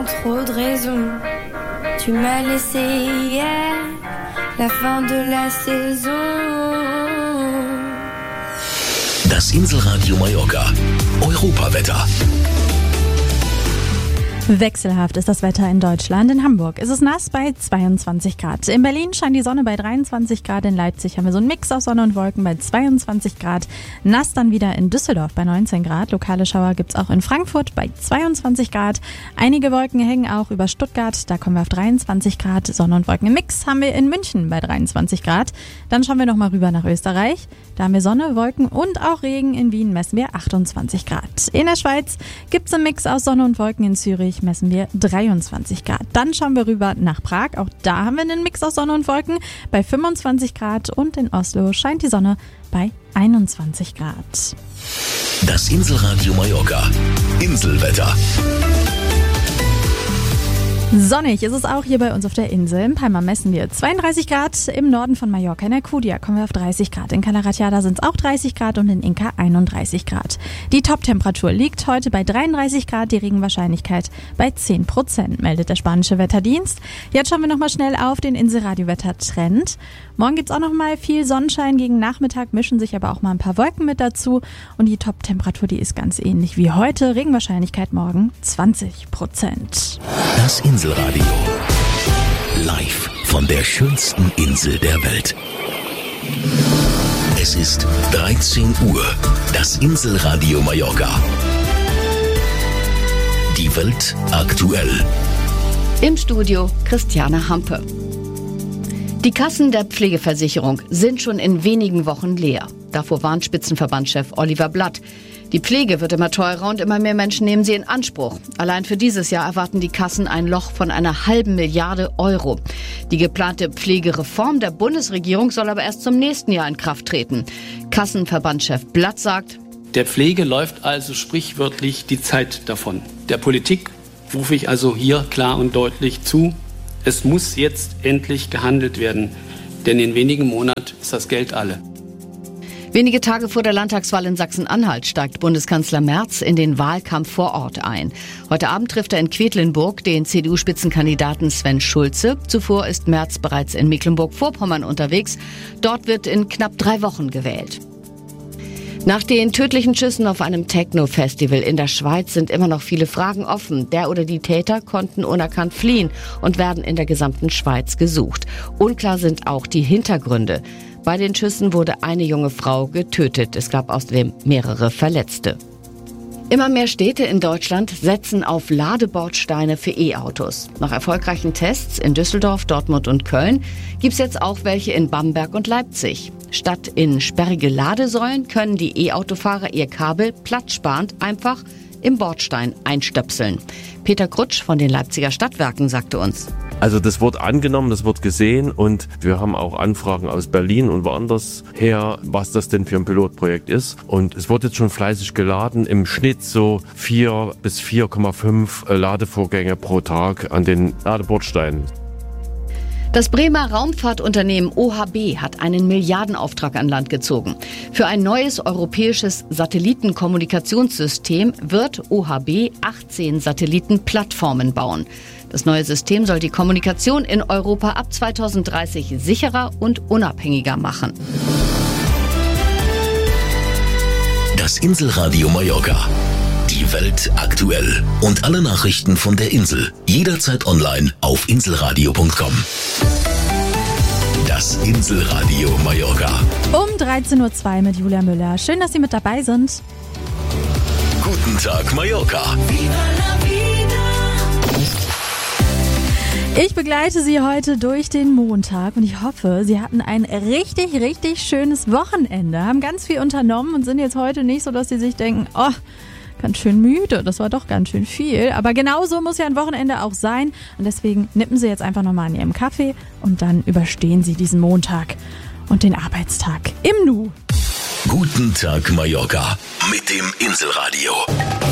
trop de raisons. Tu m'as laissé hier, la fin de la saison. Das Inselradio Mallorca. Europawetter. Wechselhaft ist das Wetter in Deutschland. In Hamburg ist es nass bei 22 Grad. In Berlin scheint die Sonne bei 23 Grad. In Leipzig haben wir so einen Mix aus Sonne und Wolken bei 22 Grad. Nass dann wieder in Düsseldorf bei 19 Grad. Lokale Schauer gibt's auch in Frankfurt bei 22 Grad. Einige Wolken hängen auch über Stuttgart. Da kommen wir auf 23 Grad. Sonne und Wolken im Mix haben wir in München bei 23 Grad. Dann schauen wir nochmal rüber nach Österreich. Da haben wir Sonne, Wolken und auch Regen. In Wien messen wir 28 Grad. In der Schweiz gibt's einen Mix aus Sonne und Wolken. In Zürich messen wir 23 Grad. Dann schauen wir rüber nach Prag. Auch da haben wir einen Mix aus Sonne und Wolken bei 25 Grad. Und in Oslo scheint die Sonne bei 21 Grad. Das Inselradio Mallorca. Inselwetter. Sonnig ist es auch hier bei uns auf der Insel. In Palma messen wir 32 Grad. Im Norden von Mallorca in Alcudia kommen wir auf 30 Grad. In Cala Ratjada sind es auch 30 Grad und in Inca 31 Grad. Die Top-Temperatur liegt heute bei 33 Grad, die Regenwahrscheinlichkeit bei 10%, meldet der spanische Wetterdienst. Jetzt schauen wir nochmal schnell auf den Inselradio-Wetter-Trend. Morgen gibt es auch nochmal viel Sonnenschein. Gegen Nachmittag mischen sich aber auch mal ein paar Wolken mit dazu. Und die Top-Temperatur, die ist ganz ähnlich wie heute. Regenwahrscheinlichkeit morgen 20%. Das Inselradio. Live von der schönsten Insel der Welt. Es ist 13 Uhr. Das Inselradio Mallorca. Die Welt aktuell. Im Studio Christiane Hampe. Die Kassen der Pflegeversicherung sind schon in wenigen Wochen leer. Davor warnt Spitzenverbandschef Oliver Blatt. Die Pflege wird immer teurer und immer mehr Menschen nehmen sie in Anspruch. Allein für dieses Jahr erwarten die Kassen ein Loch von einer halben Milliarde Euro. Die geplante Pflegereform der Bundesregierung soll aber erst zum nächsten Jahr in Kraft treten. Kassenverbandschef Blatt sagt: Der Pflege läuft also sprichwörtlich die Zeit davon. Der Politik rufe ich also hier klar und deutlich zu: Es muss jetzt endlich gehandelt werden, denn in wenigen Monaten ist das Geld alle. Wenige Tage vor der Landtagswahl in Sachsen-Anhalt steigt Bundeskanzler Merz in den Wahlkampf vor Ort ein. Heute Abend trifft er in Quedlinburg den CDU-Spitzenkandidaten Sven Schulze. Zuvor ist Merz bereits in Mecklenburg-Vorpommern unterwegs. Dort wird in knapp 3 Wochen gewählt. Nach den tödlichen Schüssen auf einem Techno-Festival in der Schweiz sind immer noch viele Fragen offen. Der oder die Täter konnten unerkannt fliehen und werden in der gesamten Schweiz gesucht. Unklar sind auch die Hintergründe. Bei den Schüssen wurde eine junge Frau getötet. Es gab außerdem mehrere Verletzte. Immer mehr Städte in Deutschland setzen auf Ladebordsteine für E-Autos. Nach erfolgreichen Tests in Düsseldorf, Dortmund und Köln gibt es jetzt auch welche in Bamberg und Leipzig. Statt in sperrige Ladesäulen können die E-Autofahrer ihr Kabel platzsparend einfach im Bordstein einstöpseln. Peter Krutsch von den Leipziger Stadtwerken sagte uns: Also das wird angenommen, das wird gesehen und wir haben auch Anfragen aus Berlin und woanders her, was das denn für ein Pilotprojekt ist. Und es wird jetzt schon fleißig geladen, im Schnitt so 4 bis 4,5 Ladevorgänge pro Tag an den Ladebordsteinen. Das Bremer Raumfahrtunternehmen OHB hat einen Milliardenauftrag an Land gezogen. Für ein neues europäisches Satellitenkommunikationssystem wird OHB 18 Satellitenplattformen bauen. Das neue System soll die Kommunikation in Europa ab 2030 sicherer und unabhängiger machen. Das Inselradio Mallorca. Die Welt aktuell. Und alle Nachrichten von der Insel. Jederzeit online auf inselradio.com. Das Inselradio Mallorca. Um 13.02 Uhr mit Julia Müller. Schön, dass Sie mit dabei sind. Guten Tag, Mallorca. Ich begleite Sie heute durch den Montag und ich hoffe, Sie hatten ein richtig, richtig schönes Wochenende, haben ganz viel unternommen und sind jetzt heute nicht so, dass Sie sich denken, oh, ganz schön müde, das war doch ganz schön viel. Aber genauso muss ja ein Wochenende auch sein und deswegen nippen Sie jetzt einfach nochmal an Ihrem Kaffee und dann überstehen Sie diesen Montag und den Arbeitstag im Nu. Guten Tag, Mallorca mit dem Inselradio.